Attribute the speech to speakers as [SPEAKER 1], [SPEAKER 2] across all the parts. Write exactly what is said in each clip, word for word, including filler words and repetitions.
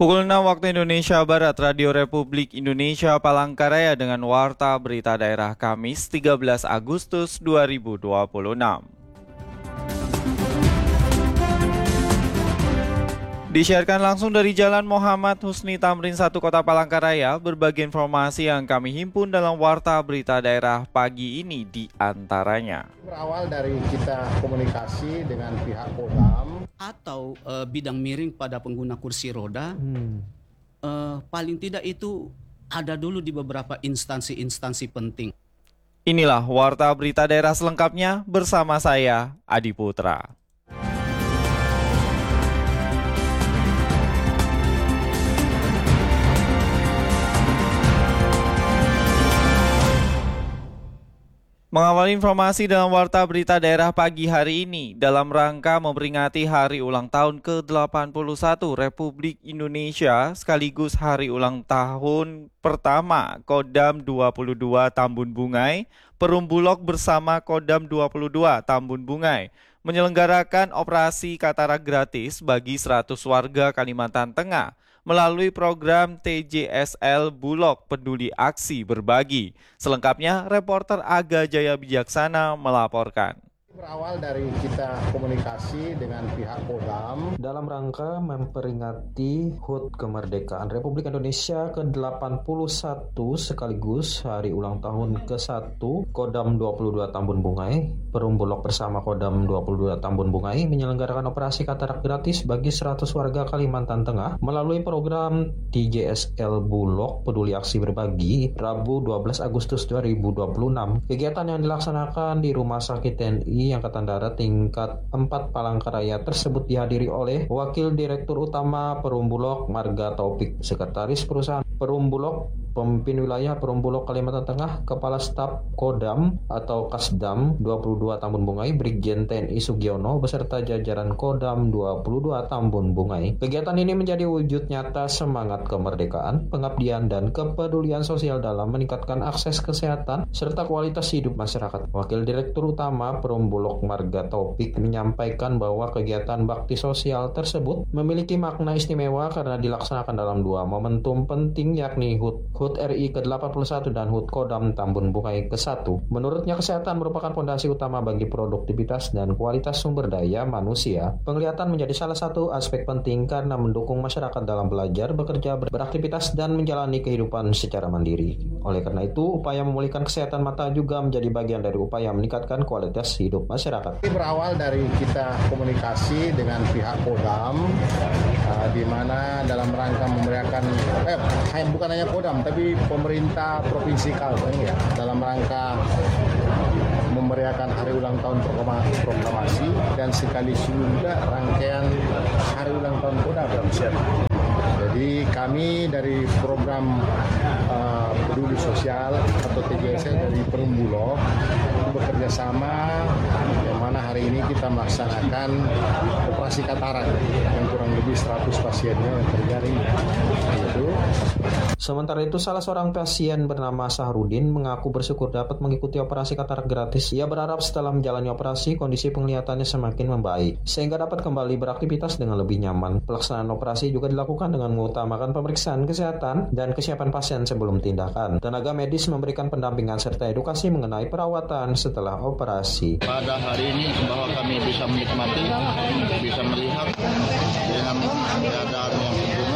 [SPEAKER 1] Pukul enam waktu Indonesia Barat, Radio Republik Indonesia Palangkaraya dengan Warta Berita Daerah Kamis tiga belas Agustus dua ribu dua puluh enam. Disiarkan langsung dari Jalan Muhammad Husni Tamrin satu Kota Palangkaraya, berbagai informasi yang kami himpun dalam Warta Berita Daerah pagi ini di antaranya.
[SPEAKER 2] Berawal dari kita komunikasi dengan pihak Kodam
[SPEAKER 3] atau e, bidang miring pada pengguna kursi roda, hmm. e, paling tidak itu ada dulu di beberapa instansi-instansi penting.
[SPEAKER 1] Inilah Warta Berita Daerah selengkapnya bersama saya, Adi Putra. Mengawali informasi dalam Warta Berita Daerah pagi hari ini, dalam rangka memperingati Hari Ulang Tahun ke delapan puluh satu Republik Indonesia sekaligus Hari Ulang Tahun pertama Kodam dua puluh dua Tambun Bungai, Perum Bulog bersama Kodam dua puluh dua Tambun Bungai menyelenggarakan operasi katarak gratis bagi seratus warga Kalimantan Tengah melalui program T J S L Bulog Peduli Aksi Berbagi. Selengkapnya, reporter Aga Jaya Bijaksana melaporkan.
[SPEAKER 2] Berawal dari kita komunikasi dengan pihak Kodam
[SPEAKER 4] dalam rangka memperingati H U T Kemerdekaan Republik Indonesia ke delapan puluh satu sekaligus Hari Ulang Tahun ke satu Kodam dua puluh dua Tambun Bungai, Perum Bulog bersama Kodam dua puluh dua Tambun Bungai menyelenggarakan operasi katarak gratis bagi seratus warga Kalimantan Tengah melalui program T J S L Bulog Peduli Aksi Berbagi Rabu dua belas Agustus dua ribu dua puluh enam. Kegiatan yang dilaksanakan di Rumah Sakit T N I Angkatan Darat tingkat empat Palangkaraya tersebut dihadiri oleh Wakil Direktur Utama Perum Bulog Marga Taufik, Sekretaris Perusahaan Perum Bulog, Pemimpin Wilayah Perum Bulog Kalimantan Tengah, Kepala Staf Kodam atau Kasdam dua puluh dua Tambun Bungai, Brigjen T N I Sugiono beserta jajaran Kodam dua puluh dua Tambun Bungai. Kegiatan ini menjadi wujud nyata semangat kemerdekaan, pengabdian dan kepedulian sosial dalam meningkatkan akses kesehatan serta kualitas hidup masyarakat. Wakil Direktur Utama Perum Bulog Marga Taufik menyampaikan bahwa kegiatan bakti sosial tersebut memiliki makna istimewa karena dilaksanakan dalam dua momentum penting, yakni H U T H U T R I ke delapan puluh satu dan H U T Kodam Tambun Bungai ke satu. Menurutnya, kesehatan merupakan fondasi utama bagi produktivitas dan kualitas sumber daya manusia. Penglihatan menjadi salah satu aspek penting karena mendukung masyarakat dalam belajar, bekerja, beraktivitas dan menjalani kehidupan secara mandiri. Oleh karena itu, upaya memulihkan kesehatan mata juga menjadi bagian dari upaya meningkatkan kualitas hidup masyarakat.
[SPEAKER 2] Ini berawal dari kita komunikasi dengan pihak Kodam, uh, di mana dalam rangka memberikan, eh bukan hanya Kodam, tapi pemerintah Provinsi Kalteng ya, dalam rangka memeriahkan Hari Ulang Tahun Proklamasi dan sekaligus juga rangkaian Hari Ulang Tahun Kodam. Jadi kami dari program uh, peduli sosial atau T J S L dari Perum Bulog bekerja sama, yang mana hari ini kita melaksanakan operasi katarak yang kurang lebih seratus pasiennya yang terjaring. Itu.
[SPEAKER 4] Sementara itu, salah seorang pasien bernama Sahrudin mengaku bersyukur dapat mengikuti operasi katarak gratis. Ia berharap setelah menjalani operasi, kondisi penglihatannya semakin membaik, sehingga dapat kembali beraktivitas dengan lebih nyaman. Pelaksanaan operasi juga dilakukan dengan mengutamakan pemeriksaan kesehatan dan kesiapan pasien sebelum tindakan. Tenaga medis memberikan pendampingan serta edukasi mengenai perawatan setelah operasi.
[SPEAKER 5] Pada hari ini bahwa kami bisa menikmati, bisa melihat dengan keadaan yang sempurna.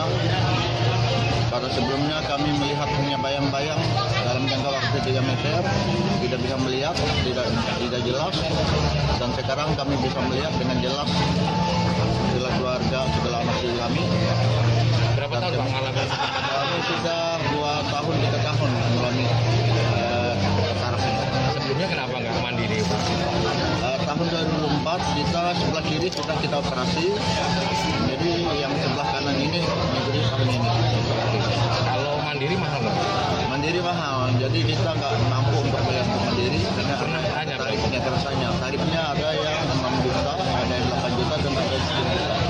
[SPEAKER 5] Pada sebelumnya kami melihat hanya bayang-bayang dalam jangka waktu tiga meter, tidak bisa melihat, tidak tidak jelas, dan sekarang kami bisa melihat dengan jelas segala keluarga, segala anak cucu kami.
[SPEAKER 6] Berapa tahun Bang mengalami?
[SPEAKER 5] Kami sudah dua tahun, tiga tahun mengalami eh, katarak ini.
[SPEAKER 6] Sebelumnya kenapa nggak mandiri?
[SPEAKER 5] Uh, tahun dua ribu empat kita sebelah kiri sudah kita operasi, jadi yang sebelah kanan ini mengikuti tahun ini.
[SPEAKER 6] Kalau mandiri mahal nggak?
[SPEAKER 5] Mandiri mahal, jadi kita nggak mampu untuk bayar mandiri karena tarifnya rasanya. Tarifnya ada yang enam juta, ada yang delapan juta dan ada yang sepuluh juta.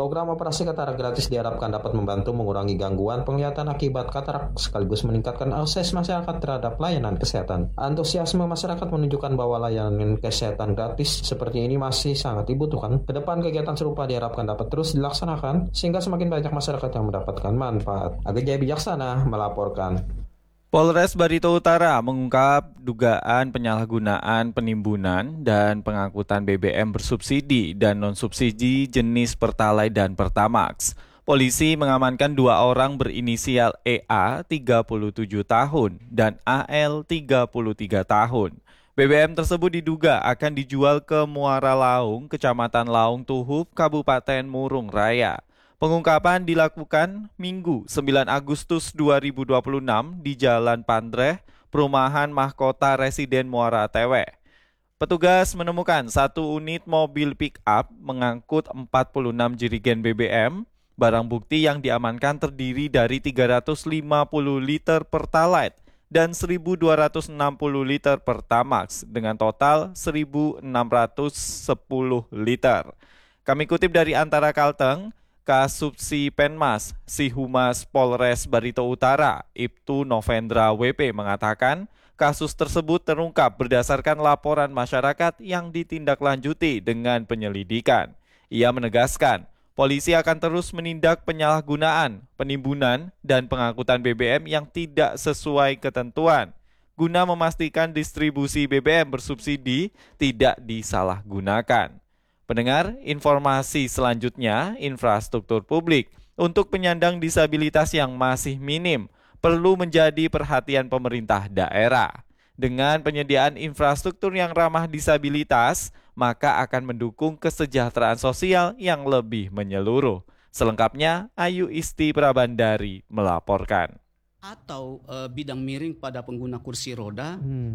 [SPEAKER 4] Program operasi katarak gratis diharapkan dapat membantu mengurangi gangguan penglihatan akibat katarak sekaligus meningkatkan akses masyarakat terhadap layanan kesehatan. Antusiasme masyarakat menunjukkan bahwa layanan kesehatan gratis seperti ini masih sangat dibutuhkan. Kedepan kegiatan serupa diharapkan dapat terus dilaksanakan sehingga semakin banyak masyarakat yang mendapatkan manfaat. Aga Jaya Bijaksana melaporkan.
[SPEAKER 1] Polres Barito Utara mengungkap dugaan penyalahgunaan penimbunan dan pengangkutan B B M bersubsidi dan non-subsidi jenis Pertalite dan Pertamax. Polisi mengamankan dua orang berinisial E A tiga puluh tujuh tahun dan A L tiga puluh tiga tahun. B B M tersebut diduga akan dijual ke Muara Laung, Kecamatan Laung Tuhup, Kabupaten Murung Raya. Pengungkapan dilakukan Minggu sembilan Agustus dua ribu dua puluh enam di Jalan Pandreh, Perumahan Mahkota Residen Muara Tewe. Petugas menemukan satu unit mobil pick-up mengangkut empat puluh enam jerigen B B M. Barang bukti yang diamankan terdiri dari tiga ratus lima puluh liter Pertalite dan seribu dua ratus enam puluh liter Pertamax dengan total seribu enam ratus sepuluh liter. Kami kutip dari Antara Kalteng, Kasubsi Penmas, Si Humas Polres Barito Utara, Ibtu Novendra W P mengatakan kasus tersebut terungkap berdasarkan laporan masyarakat yang ditindaklanjuti dengan penyelidikan. Ia menegaskan, polisi akan terus menindak penyalahgunaan, penimbunan, dan pengangkutan B B M yang tidak sesuai ketentuan, guna memastikan distribusi B B M bersubsidi tidak disalahgunakan. Pendengar, informasi selanjutnya, infrastruktur publik untuk penyandang disabilitas yang masih minim perlu menjadi perhatian pemerintah daerah. Dengan penyediaan infrastruktur yang ramah disabilitas, maka akan mendukung kesejahteraan sosial yang lebih menyeluruh. Selengkapnya, Ayu Isti Prabandari melaporkan.
[SPEAKER 3] Atau uh, bidang miring pada pengguna kursi roda, hmm.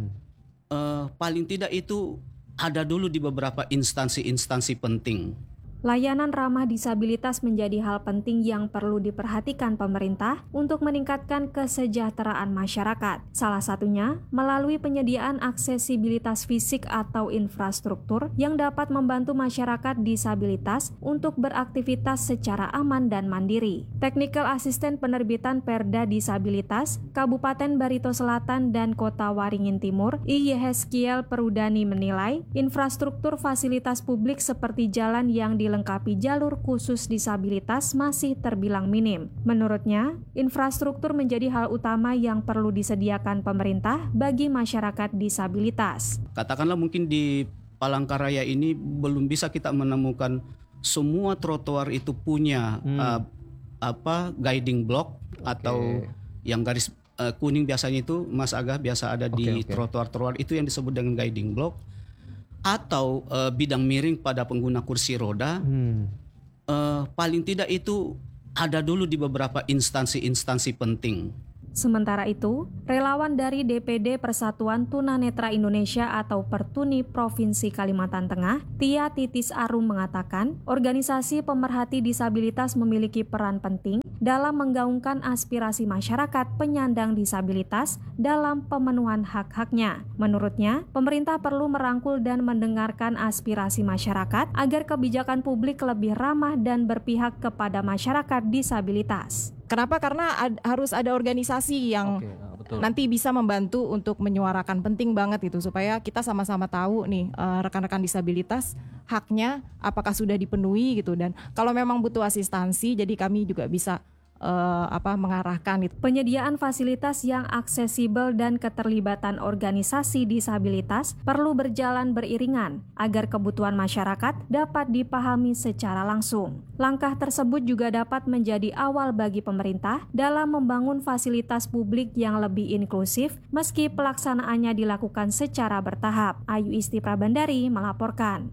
[SPEAKER 3] uh, paling tidak itu ada dulu di beberapa instansi-instansi penting.
[SPEAKER 7] Layanan ramah disabilitas menjadi hal penting yang perlu diperhatikan pemerintah untuk meningkatkan kesejahteraan masyarakat. Salah satunya melalui penyediaan aksesibilitas fisik atau infrastruktur yang dapat membantu masyarakat disabilitas untuk beraktivitas secara aman dan mandiri. Technical Assistant Penerbitan Perda Disabilitas Kabupaten Barito Selatan dan Kota Waringin Timur, I Yehezkiel Perudani menilai infrastruktur fasilitas publik seperti jalan yang di dilengkapi jalur khusus disabilitas masih terbilang minim. Menurutnya, infrastruktur menjadi hal utama yang perlu disediakan pemerintah bagi masyarakat disabilitas.
[SPEAKER 3] Katakanlah mungkin di Palangkaraya ini belum bisa kita menemukan semua trotoar itu punya hmm. uh, apa guiding block okay. atau yang garis uh, kuning biasanya itu Mas Aga biasa ada okay, di okay. trotoar-trotoar itu yang disebut dengan guiding block. Atau uh, bidang miring pada pengguna kursi roda, hmm. uh, paling tidak itu ada dulu di beberapa instansi-instansi penting.
[SPEAKER 7] Sementara itu, relawan dari D P D Persatuan Tunanetra Indonesia atau Pertuni Provinsi Kalimantan Tengah, Tia Titis Arum mengatakan, organisasi pemerhati disabilitas memiliki peran penting dalam menggaungkan aspirasi masyarakat penyandang disabilitas dalam pemenuhan hak-haknya. Menurutnya, pemerintah perlu merangkul dan mendengarkan aspirasi masyarakat agar kebijakan publik lebih ramah dan berpihak kepada masyarakat disabilitas.
[SPEAKER 8] Kenapa? Karena ad, harus ada organisasi yang okay, betul. nanti bisa membantu untuk menyuarakan, penting banget itu supaya kita sama-sama tahu nih uh, rekan-rekan disabilitas haknya apakah sudah dipenuhi gitu, dan kalau memang butuh asistansi jadi kami juga bisa Uh, apa mengarahkan itu.
[SPEAKER 7] Penyediaan fasilitas yang aksesibel dan keterlibatan organisasi disabilitas perlu berjalan beriringan agar kebutuhan masyarakat dapat dipahami secara langsung. Langkah tersebut juga dapat menjadi awal bagi pemerintah dalam membangun fasilitas publik yang lebih inklusif meski pelaksanaannya dilakukan secara bertahap. Ayu Isti Prabandari melaporkan.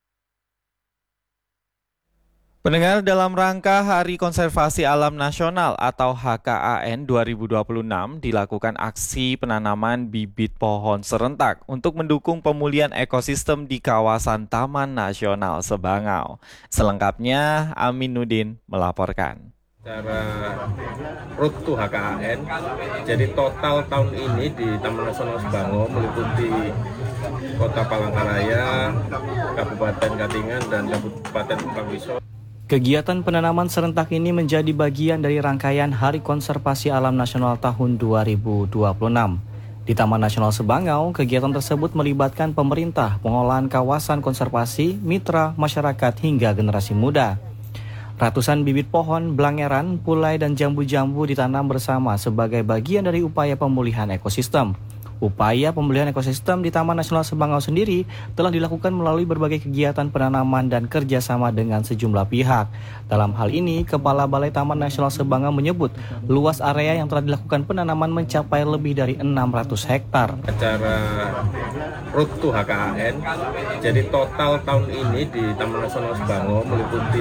[SPEAKER 1] Pendengar, dalam rangka Hari Konservasi Alam Nasional atau H K A N dua ribu dua puluh enam dilakukan aksi penanaman bibit pohon serentak untuk mendukung pemulihan ekosistem di kawasan Taman Nasional Sebangau. Selengkapnya Aminuddin melaporkan.
[SPEAKER 6] Secara Road to H K A N, jadi total tahun ini di Taman Nasional Sebangau meliputi Kota Palangkaraya, Kabupaten Katingan, dan Kabupaten Pangkisol.
[SPEAKER 9] Kegiatan penanaman serentak ini menjadi bagian dari rangkaian Hari Konservasi Alam Nasional tahun dua ribu dua puluh enam. Di Taman Nasional Sebangau, kegiatan tersebut melibatkan pemerintah, pengolahan kawasan konservasi, mitra, masyarakat, hingga generasi muda. Ratusan bibit pohon, belangeran, pulai, dan jambu-jambu ditanam bersama sebagai bagian dari upaya pemulihan ekosistem. Upaya pemulihan ekosistem di Taman Nasional Sebangau sendiri telah dilakukan melalui berbagai kegiatan penanaman dan kerjasama dengan sejumlah pihak. Dalam hal ini, Kepala Balai Taman Nasional Sebangau menyebut luas area yang telah dilakukan penanaman mencapai lebih dari enam ratus hektar.
[SPEAKER 6] Acara Road to H K A N, jadi total tahun ini di Taman Nasional Sebangau meliputi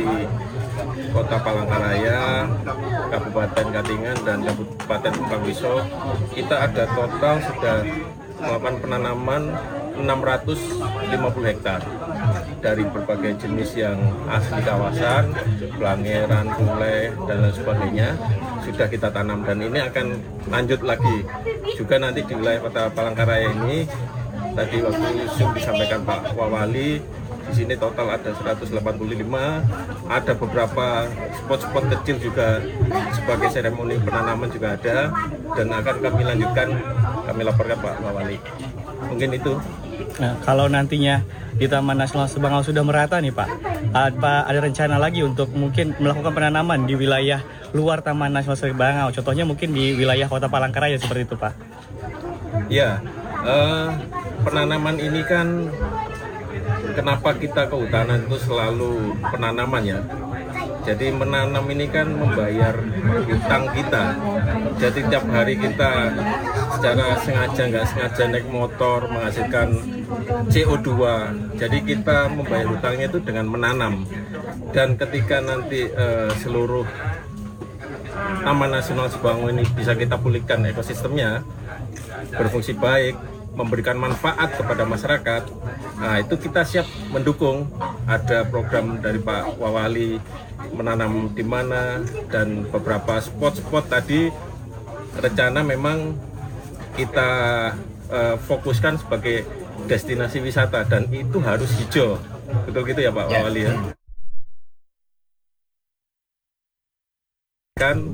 [SPEAKER 6] Kota Palangkaraya, Kabupaten Katingan, dan Kabupaten Pangwiso. Kita ada total sudah melakukan penanaman enam ratus lima puluh hektar dari berbagai jenis yang asli kawasan, belangeran, pulai, dan lain sebagainya sudah kita tanam, dan ini akan lanjut lagi juga nanti di wilayah Kota Palangkaraya ini. Tadi waktu Zoom disampaikan Pak Wawali, di sini total ada seratus delapan puluh lima, ada beberapa spot-spot kecil juga sebagai seremoni penanaman juga ada, dan akan kami lanjutkan, kami laporkan Pak Wawali. Mungkin itu.
[SPEAKER 9] Nah, kalau nantinya di Taman Nasional Sebangau sudah merata nih Pak, apa ada rencana lagi untuk mungkin melakukan penanaman di wilayah luar Taman Nasional Sebangau? Contohnya mungkin di wilayah Kota Palangkaraya seperti itu Pak.
[SPEAKER 6] Ya, eh, penanaman ini kan kenapa kita kehutanan itu selalu penanaman ya. Jadi menanam ini kan membayar hutang kita. Jadi tiap hari kita secara sengaja nggak sengaja naik motor menghasilkan C O dua. Jadi kita membayar hutangnya itu dengan menanam. Dan ketika nanti eh, seluruh Taman Nasional Sebangau ini bisa kita pulihkan ekosistemnya, berfungsi baik, memberikan manfaat kepada masyarakat, nah itu kita siap mendukung. Ada program dari Pak Wawali menanam di mana, dan beberapa spot-spot tadi rencana memang kita uh, fokuskan sebagai destinasi wisata, dan itu harus hijau. Betul gitu ya Pak Wawali ya? Kan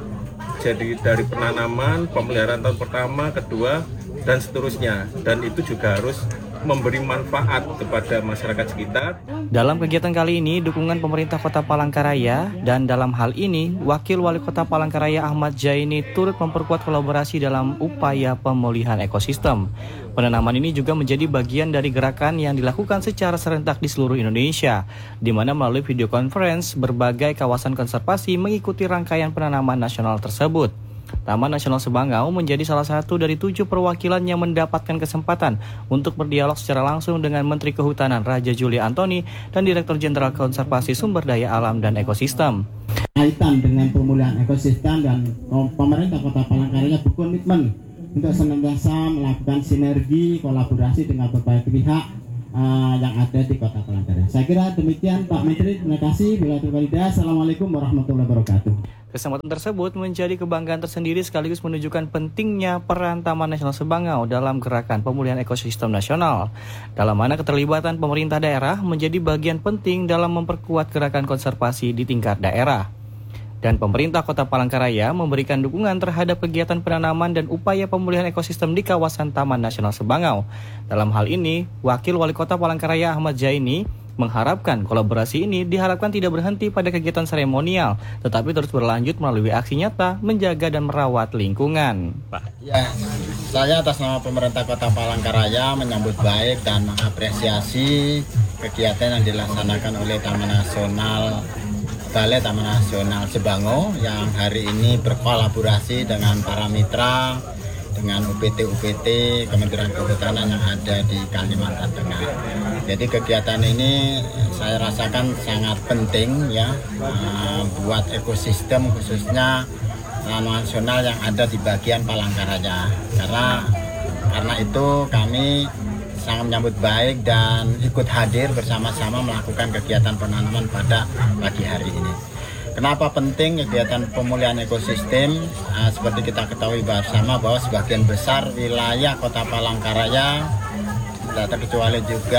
[SPEAKER 6] jadi dari penanaman, pemeliharaan tahun pertama, kedua, dan seterusnya, dan itu juga harus memberi manfaat kepada masyarakat sekitar.
[SPEAKER 9] Dalam kegiatan kali ini, dukungan pemerintah Kota Palangkaraya, dan dalam hal ini, Wakil Wali Kota Palangkaraya Ahmad Jaini turut memperkuat kolaborasi dalam upaya pemulihan ekosistem. Penanaman ini juga menjadi bagian dari gerakan yang dilakukan secara serentak di seluruh Indonesia, di mana melalui video conference, berbagai kawasan konservasi mengikuti rangkaian penanaman nasional tersebut. Taman Nasional Sebangau menjadi salah satu dari tujuh perwakilan yang mendapatkan kesempatan untuk berdialog secara langsung dengan Menteri Kehutanan Raja Juli Antoni dan Direktur Jenderal Konservasi Sumber Daya Alam dan Ekosistem.
[SPEAKER 10] Kaitan dengan pemulihan ekosistem, dan pemerintah Kota Palangkaraya berkomitmen untuk senantiasa melakukan sinergi kolaborasi dengan berbagai pihak uh, yang ada di Kota Palangkaraya. Saya kira demikian Pak Menteri. Terima kasih. Assalamualaikum warahmatullahi wabarakatuh.
[SPEAKER 9] Kesempatan tersebut menjadi kebanggaan tersendiri sekaligus menunjukkan pentingnya peran Taman Nasional Sebangau dalam gerakan pemulihan ekosistem nasional, dalam mana keterlibatan pemerintah daerah menjadi bagian penting dalam memperkuat gerakan konservasi di tingkat daerah. Dan pemerintah Kota Palangkaraya memberikan dukungan terhadap kegiatan penanaman dan upaya pemulihan ekosistem di kawasan Taman Nasional Sebangau. Dalam hal ini, Wakil Wali Kota Palangkaraya Ahmad Jaini mengharapkan kolaborasi ini diharapkan tidak berhenti pada kegiatan seremonial, tetapi terus berlanjut melalui aksi nyata menjaga dan merawat lingkungan. Pak.
[SPEAKER 11] Ya, saya atas nama pemerintah Kota Palangkaraya menyambut baik dan mengapresiasi kegiatan yang dilaksanakan oleh Taman Nasional Balai Taman Nasional Sebangau yang hari ini berkolaborasi dengan para mitra, dengan U P T U P T Kementerian Kehutanan yang ada di Kalimantan Tengah. Jadi kegiatan ini saya rasakan sangat penting ya uh, buat ekosistem khususnya Taman Nasional yang ada di bagian Palangkaraya. Karena karena itu kami sangat menyambut baik dan ikut hadir bersama-sama melakukan kegiatan penanaman pada pagi hari ini. Kenapa penting kegiatan pemulihan ekosistem? Nah, seperti kita ketahui bersama bahwa sebagian besar wilayah Kota Palangkaraya, tidak terkecuali juga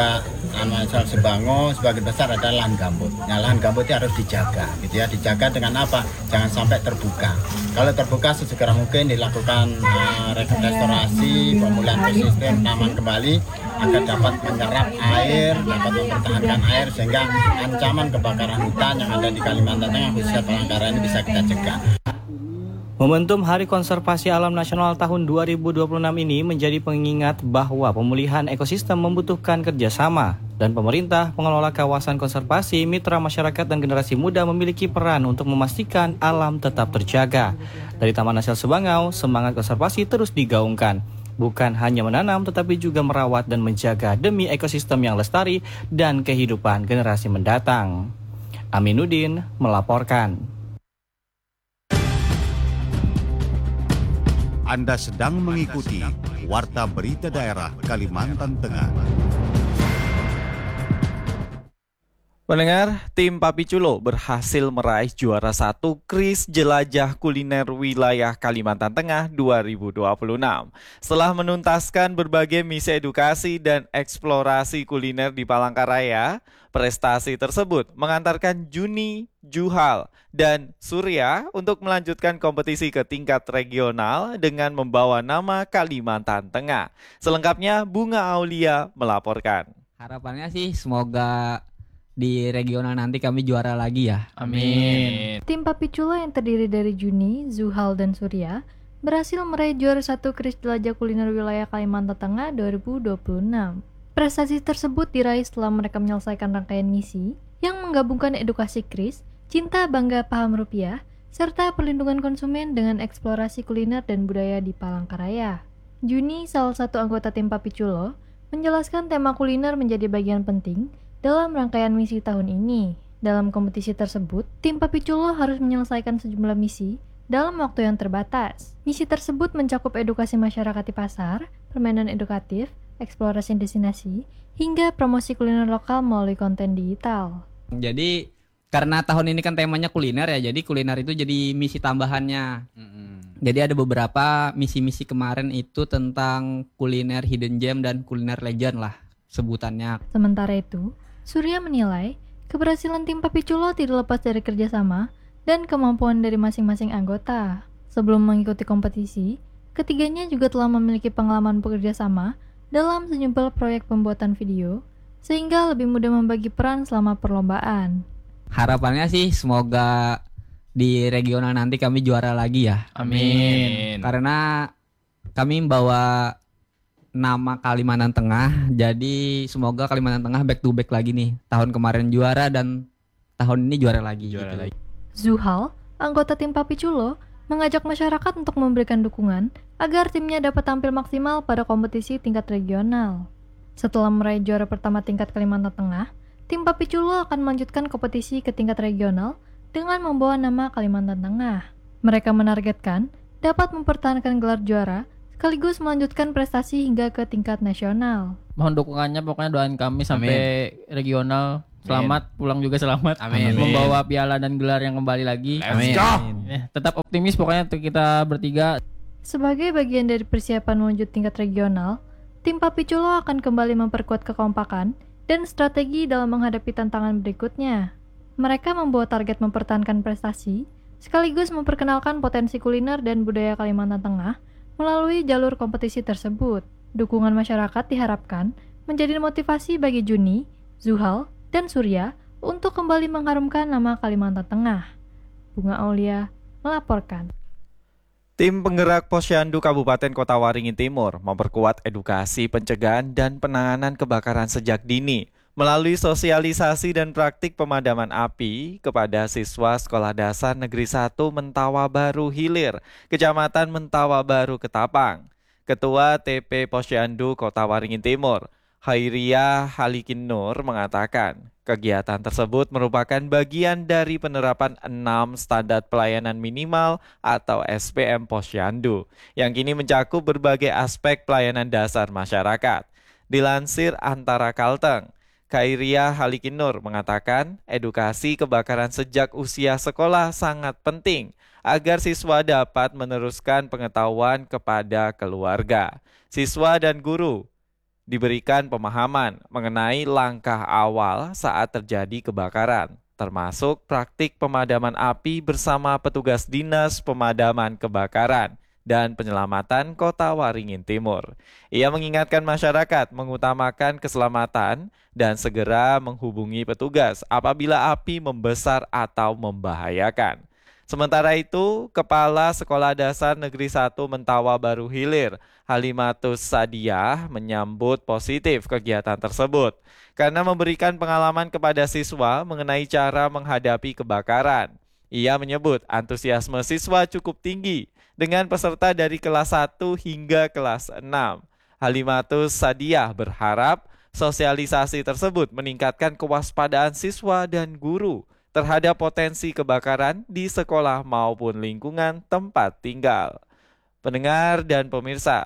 [SPEAKER 11] Taman Nasional Sebango sebagian besar adalah lahan gambut. Nah, lahan gambut itu harus dijaga, gitu ya. Dijaga dengan apa? Jangan sampai terbuka. Kalau terbuka sesegera mungkin dilakukan uh, restorasi, pemulihan ekosistem, taman kembali agar dapat menyerap air, dapat mempertahankan air sehingga ancaman kebakaran hutan yang ada di Kalimantan Tengah khususnya Palangkaraya ini bisa kita cegah.
[SPEAKER 9] Momentum Hari Konservasi Alam Nasional tahun dua ribu dua puluh enam ini menjadi pengingat bahwa pemulihan ekosistem membutuhkan kerjasama dan pemerintah, pengelola kawasan konservasi, mitra masyarakat dan generasi muda memiliki peran untuk memastikan alam tetap terjaga. Dari Taman Nasional Sebangau, semangat konservasi terus digaungkan. Bukan hanya menanam tetapi juga merawat dan menjaga demi ekosistem yang lestari dan kehidupan generasi mendatang. Aminuddin melaporkan.
[SPEAKER 12] Anda sedang mengikuti Warta Berita Daerah Kalimantan Tengah.
[SPEAKER 1] Pendengar, tim Papi Culo berhasil meraih juara satu Kris Jelajah Kuliner Wilayah Kalimantan Tengah dua ribu dua puluh enam. Setelah menuntaskan berbagai misi edukasi dan eksplorasi kuliner di Palangkaraya, prestasi tersebut mengantarkan Juni, Juhal, dan Surya untuk melanjutkan kompetisi ke tingkat regional dengan membawa nama Kalimantan Tengah. Selengkapnya Bunga Aulia melaporkan.
[SPEAKER 13] Harapannya sih semoga di regional nanti kami juara lagi ya.
[SPEAKER 14] Amin. Tim Papi Culo yang terdiri dari Juni, Zuhal, dan Surya berhasil meraih juara satu Kris Jelajah Kuliner Wilayah Kalimantan Tengah dua ribu dua puluh enam. Prestasi tersebut diraih setelah mereka menyelesaikan rangkaian misi yang menggabungkan edukasi kris, cinta bangga paham rupiah, serta perlindungan konsumen dengan eksplorasi kuliner dan budaya di Palangkaraya. Juni, salah satu anggota tim Papi Culo, menjelaskan tema kuliner menjadi bagian penting dalam rangkaian misi tahun ini. Dalam kompetisi tersebut, tim Papi Culo harus menyelesaikan sejumlah misi dalam waktu yang terbatas. Misi tersebut mencakup edukasi masyarakat di pasar, permainan edukatif, eksplorasi destinasi, hingga promosi kuliner lokal melalui konten digital.
[SPEAKER 13] Jadi karena tahun ini kan temanya kuliner ya, jadi kuliner itu jadi misi tambahannya. Mm-hmm. Jadi ada beberapa misi-misi kemarin itu tentang kuliner hidden gem dan kuliner legend lah sebutannya.
[SPEAKER 14] Sementara itu, Surya menilai keberhasilan tim Papi Culo tidak lepas dari kerjasama dan kemampuan dari masing-masing anggota. Sebelum mengikuti kompetisi, ketiganya juga telah memiliki pengalaman bekerja sama dalam sejumlah proyek pembuatan video, sehingga lebih mudah membagi peran selama perlombaan.
[SPEAKER 13] Harapannya sih semoga di regional nanti kami juara lagi ya.
[SPEAKER 14] Amin.
[SPEAKER 13] Karena kami membawa nama Kalimantan Tengah, jadi semoga Kalimantan Tengah back to back lagi nih. Tahun kemarin juara dan tahun ini juara lagi.
[SPEAKER 14] Juara gitu. lagi. Zuhal, anggota tim Papi Culo, mengajak masyarakat untuk memberikan dukungan agar timnya dapat tampil maksimal pada kompetisi tingkat regional. Setelah meraih juara pertama tingkat Kalimantan Tengah, tim Papi Culo akan melanjutkan kompetisi ke tingkat regional dengan membawa nama Kalimantan Tengah. Mereka menargetkan dapat mempertahankan gelar juara sekaligus melanjutkan prestasi hingga ke tingkat nasional.
[SPEAKER 15] Mohon dukungannya, pokoknya doain kami sampai Amin. regional selamat, Amin. pulang juga selamat, Amin. membawa piala dan gelar yang kembali lagi. Amin. Amin. Ya, tetap optimis pokoknya untuk kita bertiga.
[SPEAKER 14] Sebagai bagian dari persiapan menuju tingkat regional, tim Papi Culo akan kembali memperkuat kekompakan dan strategi dalam menghadapi tantangan berikutnya. Mereka membawa target mempertahankan prestasi, sekaligus memperkenalkan potensi kuliner dan budaya Kalimantan Tengah melalui jalur kompetisi tersebut. Dukungan masyarakat diharapkan menjadi motivasi bagi Juni, Zuhal, dan Surya untuk kembali mengharumkan nama Kalimantan Tengah. Bunga Aulia melaporkan.
[SPEAKER 1] Tim penggerak Posyandu Kabupaten Kota Waringin Timur memperkuat edukasi pencegahan dan penanganan kebakaran sejak dini melalui sosialisasi dan praktik pemadaman api kepada siswa Sekolah Dasar Negeri satu Mentawa Baru Hilir, Kecamatan Mentawa Baru Ketapang. Ketua T P Posyandu Kota Waringin Timur, Hairiyah Halikin Nur mengatakan, kegiatan tersebut merupakan bagian dari penerapan enam standar pelayanan minimal atau S P M Posyandu yang kini mencakup berbagai aspek pelayanan dasar masyarakat. Dilansir Antara Kalteng, Khairiyah Halikin Nur mengatakan edukasi kebakaran sejak usia sekolah sangat penting agar siswa dapat meneruskan pengetahuan kepada keluarga, siswa dan guru Diberikan pemahaman mengenai langkah awal saat terjadi kebakaran, termasuk praktik pemadaman api bersama petugas Dinas Pemadaman Kebakaran dan Penyelamatan Kota Waringin Timur. Ia mengingatkan masyarakat mengutamakan keselamatan dan segera menghubungi petugas apabila api membesar atau membahayakan. Sementara itu, Kepala Sekolah Dasar Negeri satu Mentawa Baru Hilir, Halimatus Sadiah, menyambut positif kegiatan tersebut karena memberikan pengalaman kepada siswa mengenai cara menghadapi kebakaran. Ia menyebut antusiasme siswa cukup tinggi dengan peserta dari kelas satu hingga kelas enam. Halimatus Sadiah berharap sosialisasi tersebut meningkatkan kewaspadaan siswa dan guru terhadap potensi kebakaran di sekolah maupun lingkungan tempat tinggal. Pendengar dan pemirsa,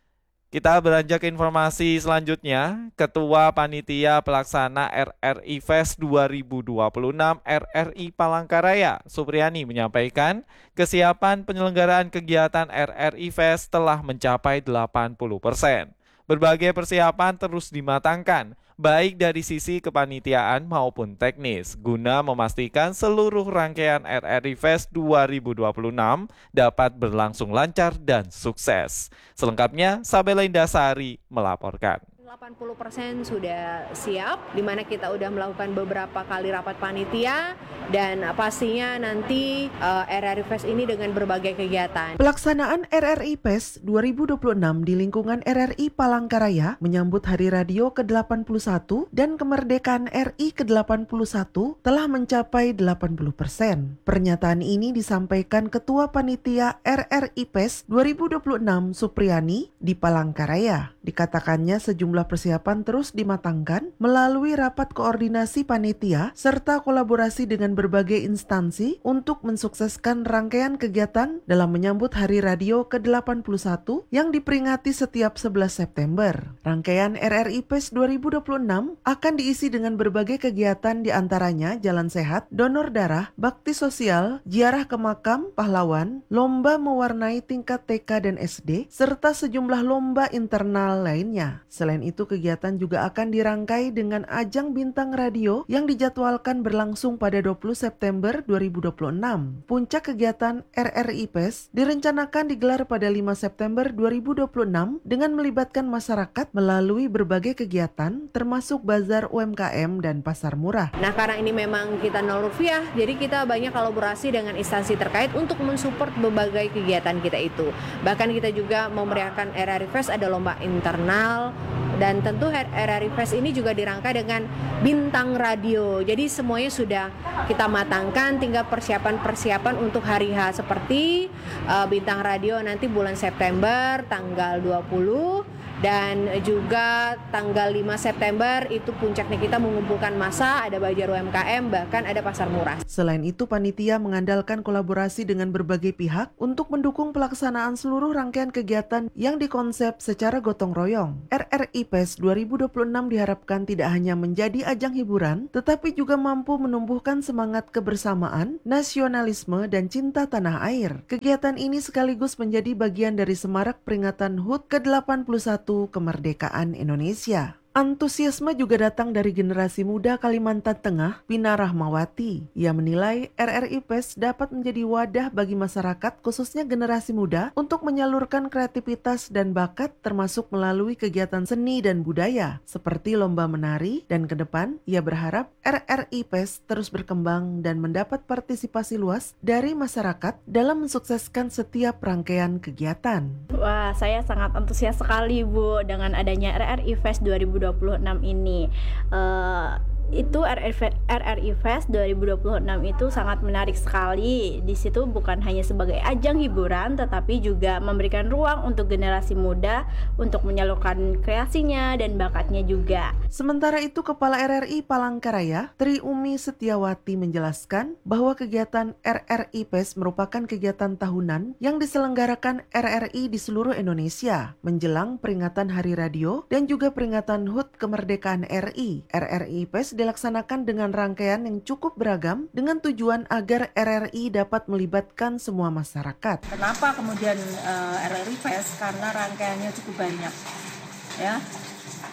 [SPEAKER 1] kita beranjak ke informasi selanjutnya. Ketua Panitia Pelaksana R R I Fest dua ribu dua puluh enam R R I Palangkaraya, Supriyani, menyampaikan kesiapan penyelenggaraan kegiatan R R I Fest telah mencapai delapan puluh persen. Berbagai persiapan terus dimatangkan, baik dari sisi kepanitiaan maupun teknis, guna memastikan seluruh rangkaian R R I Fest dua ribu dua puluh enam dapat berlangsung lancar dan sukses. Selengkapnya, Sabela Indasari melaporkan.
[SPEAKER 16] delapan puluh persen sudah siap, di mana kita udah melakukan beberapa kali rapat panitia dan pastinya nanti uh, R R I Fest ini dengan berbagai kegiatan.
[SPEAKER 17] Pelaksanaan R R I Fest dua ribu dua puluh enam di lingkungan R R I Palangkaraya menyambut Hari Radio ke delapan puluh satu dan kemerdekaan R I ke delapan puluh satu telah mencapai delapan puluh persen. Pernyataan ini disampaikan Ketua Panitia R R I Fest dua ribu dua puluh enam Supriyani di Palangkaraya. Dikatakannya sejumlah persiapan terus dimatangkan melalui rapat koordinasi panitia serta kolaborasi dengan berbagai instansi untuk mensukseskan rangkaian kegiatan dalam menyambut Hari Radio ke delapan puluh satu yang diperingati setiap sebelas September. Rangkaian R R I Fest dua ribu dua puluh enam akan diisi dengan berbagai kegiatan, diantaranya jalan sehat, donor darah, bakti sosial, ziarah ke makam pahlawan, lomba mewarnai tingkat T K dan S D, serta sejumlah lomba internal lainnya. Selain itu, kegiatan juga akan dirangkai dengan ajang bintang radio yang dijadwalkan berlangsung pada dua puluh September dua ribu dua puluh enam. Puncak kegiatan R R I Fest direncanakan digelar pada lima September dua ribu dua puluh enam dengan melibatkan masyarakat melalui berbagai kegiatan termasuk bazar U M K M dan pasar murah.
[SPEAKER 16] Nah, karena ini memang kita nol rupiah, jadi kita banyak kolaborasi dengan instansi terkait untuk mensupport berbagai kegiatan kita itu. Bahkan kita juga memeriahkan R R I Fest, ada lomba internal. Dan tentu R R I Fest ini juga dirangkai dengan bintang radio. Jadi semuanya sudah kita matangkan, tinggal persiapan-persiapan untuk hari H seperti uh, bintang radio nanti bulan September tanggal dua puluh. Dan juga tanggal lima September itu puncaknya kita mengumpulkan massa, ada bazar U M K M, bahkan ada pasar murah.
[SPEAKER 17] Selain itu, panitia mengandalkan kolaborasi dengan berbagai pihak untuk mendukung pelaksanaan seluruh rangkaian kegiatan yang dikonsep secara gotong royong. R R I Fest dua ribu dua puluh enam diharapkan tidak hanya menjadi ajang hiburan, tetapi juga mampu menumbuhkan semangat kebersamaan, nasionalisme, dan cinta tanah air. Kegiatan ini sekaligus menjadi bagian dari semarak peringatan H U T ke delapan puluh satu kemerdekaan Indonesia. Antusiasme juga datang dari generasi muda Kalimantan Tengah, Pina Rahmawati. Ia menilai R R I Fest dapat menjadi wadah bagi masyarakat, khususnya generasi muda, untuk menyalurkan kreativitas dan bakat termasuk melalui kegiatan seni dan budaya, seperti lomba menari, dan ke depan ia berharap R R I Fest terus berkembang dan mendapat partisipasi luas dari masyarakat dalam mensukseskan setiap rangkaian kegiatan.
[SPEAKER 18] Wah, saya sangat antusias sekali Bu dengan adanya R R I Fest dua ribu dua puluh enam ini. Uh, itu R R I Fest dua ribu dua puluh enam itu sangat menarik sekali. Di situ bukan hanya sebagai ajang hiburan, tetapi juga memberikan ruang untuk generasi muda untuk menyalurkan kreasinya dan bakatnya juga.
[SPEAKER 17] Sementara itu, Kepala R R I Palangkaraya, Tri Umi Setiawati, menjelaskan bahwa kegiatan R R I Fest merupakan kegiatan tahunan yang diselenggarakan R R I di seluruh Indonesia menjelang peringatan Hari Radio dan juga peringatan H U T Kemerdekaan R I. R R I Fest dilaksanakan dengan rangkaian yang cukup beragam dengan tujuan agar R R I dapat melibatkan semua masyarakat.
[SPEAKER 19] Kenapa kemudian uh, R R I Fest? Karena rangkaiannya cukup banyak, ya.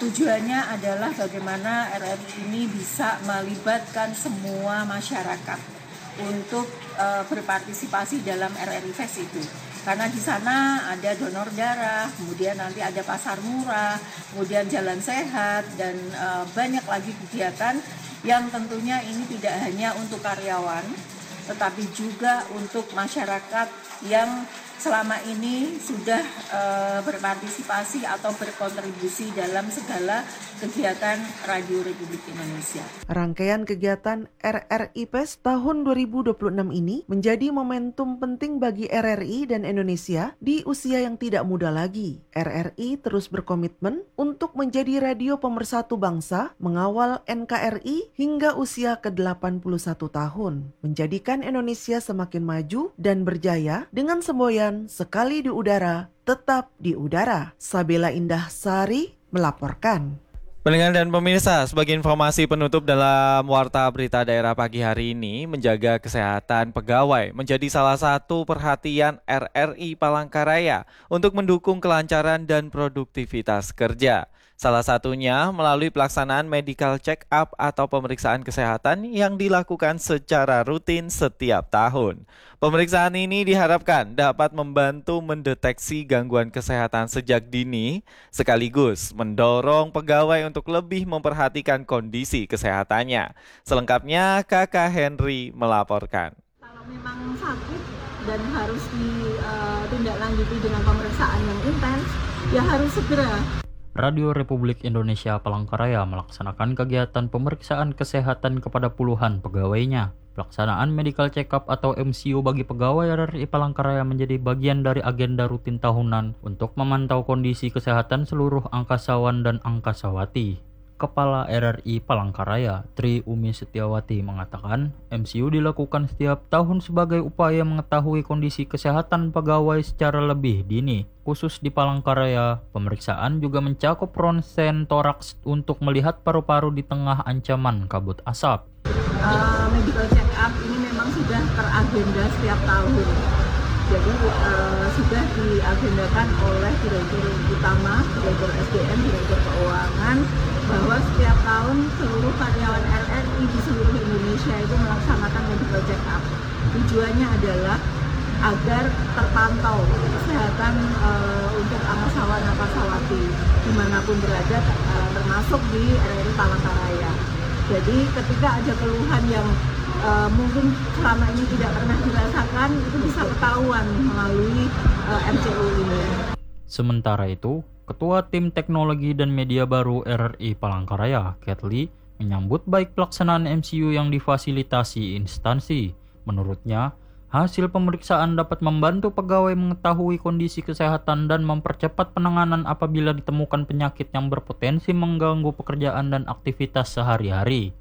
[SPEAKER 19] Tujuannya adalah bagaimana R R I ini bisa melibatkan semua masyarakat untuk uh, berpartisipasi dalam R R I Fest itu. Karena di sana ada donor darah, kemudian nanti ada pasar murah, kemudian jalan sehat, dan uh, banyak lagi kegiatan yang tentunya ini tidak hanya untuk karyawan, tetapi juga untuk masyarakat yang selama ini sudah e, berpartisipasi atau berkontribusi dalam segala kegiatan Radio Republik Indonesia.
[SPEAKER 17] Rangkaian kegiatan R R I Fest tahun dua ribu dua puluh enam ini menjadi momentum penting bagi R R I dan Indonesia di usia yang tidak muda lagi. R R I terus berkomitmen untuk menjadi radio pemersatu bangsa, mengawal N K R I hingga usia ke delapan puluh satu tahun, menjadikan Indonesia semakin maju dan berjaya dengan semboyan sekali di udara, tetap di udara. Sabila Indah Sari melaporkan.
[SPEAKER 1] Pendengar dan pemirsa, sebagai informasi penutup dalam Warta Berita Daerah pagi hari ini, menjaga kesehatan pegawai menjadi salah satu perhatian R R I Palangkaraya untuk mendukung kelancaran dan produktivitas kerja. Salah satunya melalui pelaksanaan medical check-up atau pemeriksaan kesehatan yang dilakukan secara rutin setiap tahun. Pemeriksaan ini diharapkan dapat membantu mendeteksi gangguan kesehatan sejak dini, sekaligus mendorong pegawai untuk lebih memperhatikan kondisi kesehatannya. Selengkapnya Kakak Henry melaporkan.
[SPEAKER 19] Kalau memang sakit dan harus ditindaklanjuti dengan pemeriksaan yang intens, ya harus segera.
[SPEAKER 20] Radio Republik Indonesia Palangkaraya melaksanakan kegiatan pemeriksaan kesehatan kepada puluhan pegawainya. Pelaksanaan medical check-up atau M C U bagi pegawai R R I Palangkaraya menjadi bagian dari agenda rutin tahunan untuk memantau kondisi kesehatan seluruh angkasawan dan angkasawati. Kepala R R I Palangkaraya, Tri Umi Setiawati mengatakan, M C U dilakukan setiap tahun sebagai upaya mengetahui kondisi kesehatan pegawai secara lebih dini. Khusus di Palangkaraya, pemeriksaan juga mencakup ronsen toraks untuk melihat paru-paru di tengah ancaman kabut asap.
[SPEAKER 19] Uh, medical check-up ini memang sudah teragenda setiap tahun. Jadi uh, sudah diagendakan oleh Direktur Utama, Direktur S D M, Direktur Keuangan, bahwa setiap tahun seluruh karyawan R R I di seluruh Indonesia itu melaksanakan medical check-up. Tujuannya adalah agar terpantau kesehatan uh, untuk angkasawan-angkasawati dimanapun berada, uh, termasuk di R R I Palangkaraya. Jadi ketika ada keluhan yang uh, mungkin selama ini tidak pernah dirasakan, itu bisa ketahuan melalui uh, M C U ini.
[SPEAKER 20] Sementara itu, Ketua Tim Teknologi dan Media Baru R R I Palangkaraya, Ketli, menyambut baik pelaksanaan M C U yang difasilitasi instansi. Menurutnya, hasil pemeriksaan dapat membantu pegawai mengetahui kondisi kesehatan dan mempercepat penanganan apabila ditemukan penyakit yang berpotensi mengganggu pekerjaan dan aktivitas sehari-hari.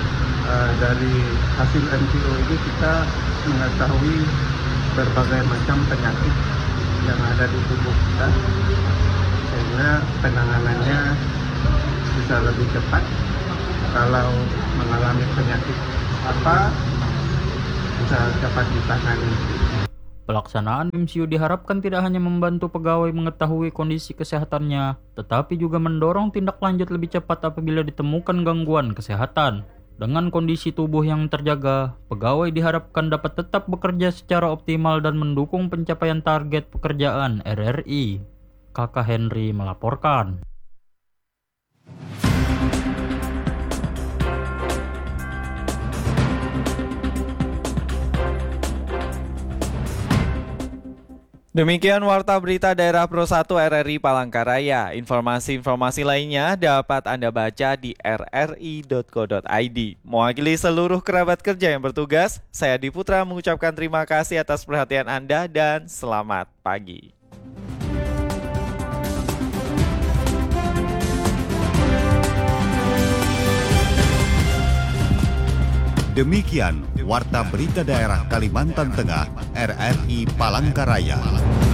[SPEAKER 21] Uh, dari hasil M C U ini kita mengetahui berbagai macam penyakit yang ada di tubuh kita, sehingga penanganannya bisa lebih cepat. Kalau mengalami penyakit apa, bisa cepat ditangani.
[SPEAKER 20] Pelaksanaan M C U diharapkan tidak hanya membantu pegawai mengetahui kondisi kesehatannya, tetapi juga mendorong tindak lanjut lebih cepat apabila ditemukan gangguan kesehatan. Dengan kondisi tubuh yang terjaga, pegawai diharapkan dapat tetap bekerja secara optimal dan mendukung pencapaian target pekerjaan R R I. Kakak Henry melaporkan.
[SPEAKER 1] Demikian Warta Berita Daerah Pro satu R R I Palangkaraya. Informasi-informasi lainnya dapat Anda baca di r r i dot co dot i d. Mewakili seluruh kerabat kerja yang bertugas, saya Adi Putra mengucapkan terima kasih atas perhatian Anda dan selamat pagi.
[SPEAKER 12] Demikian Warta Berita Daerah Kalimantan Tengah R R I Palangkaraya.